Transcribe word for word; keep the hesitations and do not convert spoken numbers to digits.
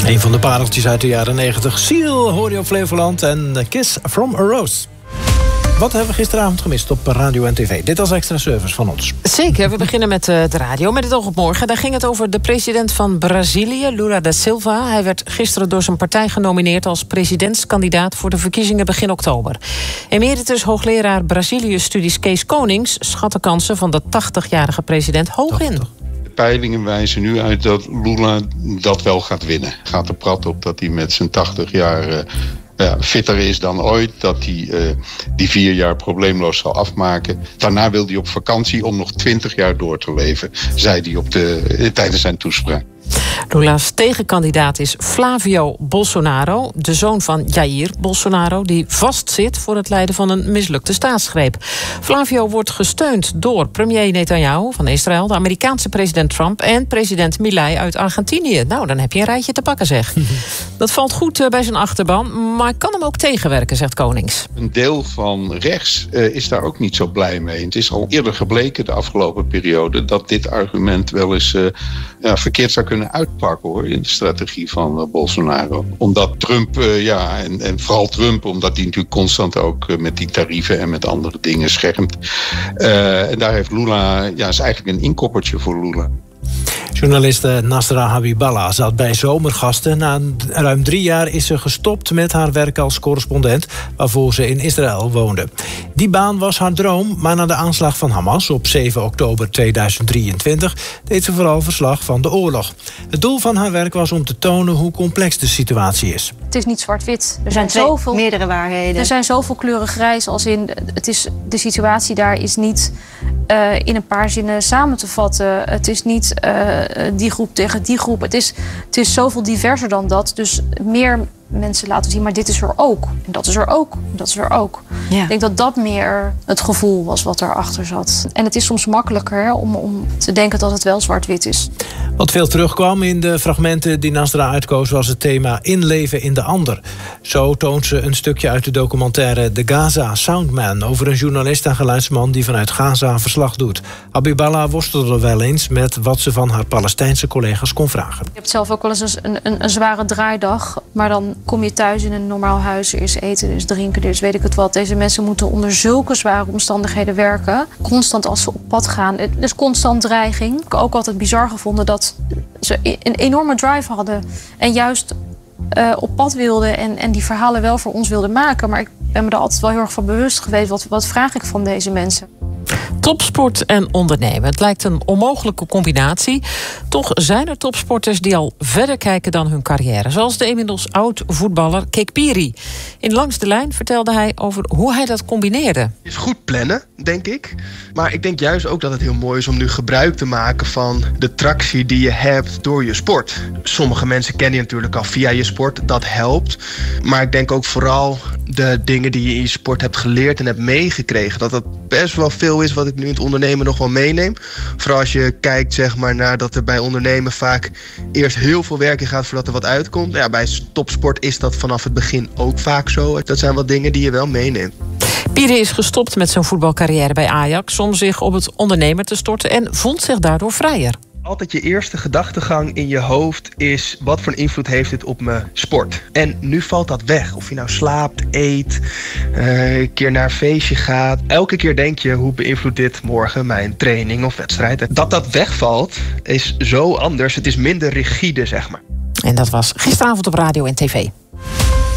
Een van de pareltjes uit de jaren negentig. Seal hoor je op Flevoland en Kiss from a Rose. Wat hebben we gisteravond gemist op radio en tv? Dit als extra service van ons. Zeker, we beginnen met uh, de radio, met het oog op morgen. Daar ging het over de president van Brazilië, Lula da Silva. Hij werd gisteren door zijn partij genomineerd als presidentskandidaat voor de verkiezingen begin oktober. Emeritus hoogleraar Brazilië-studies Kees Konings schat de kansen van de tachtigjarige president hoog in. De peilingen wijzen nu uit dat Lula dat wel gaat winnen. Gaat er prat op dat hij met zijn tachtig jaar... Uh, Ja, fitter is dan ooit, dat hij uh, die vier jaar probleemloos zal afmaken. Daarna wil hij op vakantie om nog twintig jaar door te leven, zei hij op de, tijdens zijn toespraak. Lula's tegenkandidaat is Flavio Bolsonaro, de zoon van Jair Bolsonaro, die vastzit voor het leiden van een mislukte staatsgreep. Flavio wordt gesteund door premier Netanyahu van Israël, de Amerikaanse president Trump en president Milei uit Argentinië. Nou, dan heb je een rijtje te pakken, zeg. Dat valt goed bij zijn achterban, maar kan hem ook tegenwerken, zegt Konings. Een deel van rechts uh, is daar ook niet zo blij mee. Het is al eerder gebleken de afgelopen periode dat dit argument wel eens uh, ja, verkeerd zou kunnen uitpakken, hoor, in de strategie van uh, Bolsonaro. Omdat Trump, uh, ja, en, en vooral Trump, omdat hij natuurlijk constant ook uh, met die tarieven en met andere dingen schermt. Uh, en daar heeft Lula, ja, is eigenlijk een inkoppertje voor Lula. Journaliste Nasra Habiballah zat bij Zomergasten. Na ruim drie jaar is ze gestopt met haar werk als correspondent, waarvoor ze in Israël woonde. Die baan was haar droom, maar na de aanslag van Hamas op zeven oktober tweeduizend drieëntwintig deed ze vooral verslag van de oorlog. Het doel van haar werk was om te tonen hoe complex de situatie is. Het is niet zwart-wit. Er, er zijn twee, zoveel, meerdere waarheden. Er zijn zoveel kleuren grijs als in... Het is, de situatie daar is niet uh, in een paar zinnen samen te vatten. Het is niet uh, die groep tegen die groep. Het is, het is zoveel diverser dan dat. Dus meer mensen laten zien, maar dit is er ook. En dat is er ook. En dat is er ook. Ja. Ik denk dat dat meer het gevoel was wat erachter zat. En het is soms makkelijker hè, om, om te denken dat het wel zwart-wit is. Wat veel terugkwam in de fragmenten die Nasra uitkoos was het thema inleven in de ander. Zo toont ze een stukje uit de documentaire The Gaza Soundman over een journalist en geluidsman die vanuit Gaza verslag doet. Habiballah worstelde wel eens met wat ze van haar Palestijnse collega's kon vragen. Je hebt zelf ook wel eens een, een, een zware draaidag, maar dan kom je thuis in een normaal huis, er is eten, er is drinken, er is weet ik het wat. Deze mensen moeten onder zulke zware omstandigheden werken. Constant als ze op pad gaan. Het is constant dreiging. Ik heb ook altijd bizar gevonden dat ze een enorme drive hadden. En juist uh, op pad wilden en, en die verhalen wel voor ons wilden maken. Maar ik ben me er altijd wel heel erg van bewust geweest. Wat, wat vraag ik van deze mensen? Topsport en ondernemen. Het lijkt een onmogelijke combinatie. Toch zijn er topsporters die al verder kijken dan hun carrière. Zoals de inmiddels oud-voetballer Kek Piri. In Langs de Lijn vertelde hij over hoe hij dat combineerde. Het is goed plannen, denk ik. Maar ik denk juist ook dat het heel mooi is om nu gebruik te maken van de tractie die je hebt door je sport. Sommige mensen kennen je natuurlijk al via je sport. Dat helpt. Maar ik denk ook vooral de dingen die je in je sport hebt geleerd en hebt meegekregen. Dat dat best wel veel is wat ik nu in het ondernemen nog wel meeneem. Vooral als je kijkt zeg maar, naar dat er bij ondernemen vaak eerst heel veel werk in gaat voordat er wat uitkomt. Ja, bij topsport is dat vanaf het begin ook vaak zo. Dat zijn wel dingen die je wel meeneemt. Piri is gestopt met zijn voetbalcarrière bij Ajax om zich op het ondernemen te storten en vond zich daardoor vrijer. Altijd je eerste gedachtegang in je hoofd is wat voor invloed heeft dit op mijn sport. En nu valt dat weg. Of je nou slaapt, eet, uh, een keer naar een feestje gaat. Elke keer denk je hoe beïnvloedt dit morgen mijn training of wedstrijd. Dat dat wegvalt is zo anders. Het is minder rigide zeg maar. En dat was gisteravond op radio en tv.